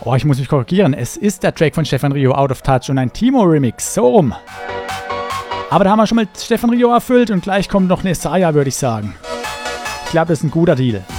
Oh, ich muss mich korrigieren. Es ist der Track von Stefan Rio, Out of Touch, und ein Timo-Remix. So rum. Aber da haben wir schon mal Stefan Rio erfüllt und gleich kommt noch Nesaya, würde ich sagen. Ich glaube, das ist ein guter Deal.